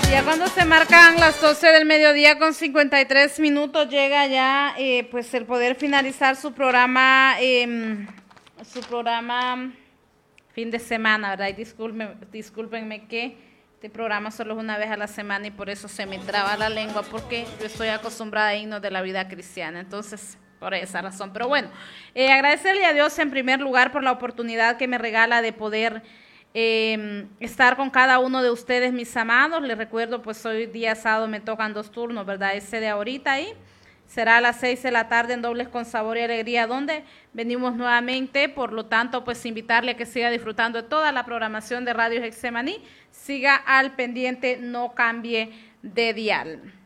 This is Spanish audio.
Ya cuando se marcan las 12 del mediodía con 53 minutos llega ya pues el poder finalizar su programa fin de semana, ¿verdad? Y discúlpenme que este programa solo es una vez a la semana y por eso se me traba la lengua, porque yo estoy acostumbrada a himnos de la vida cristiana, entonces por esa razón. Pero bueno, agradecerle a Dios en primer lugar por la oportunidad que me regala de poder estar con cada uno de ustedes, mis amados. Les recuerdo, pues hoy día sábado me tocan 2 turnos, ¿verdad? Ese de ahorita ahí será a las 6 de la tarde en Dobles con Sabor y Alegría, donde venimos nuevamente. Por lo tanto, pues invitarle a que siga disfrutando de toda la programación de Radio Getsemaní. Siga al pendiente, no cambie de dial.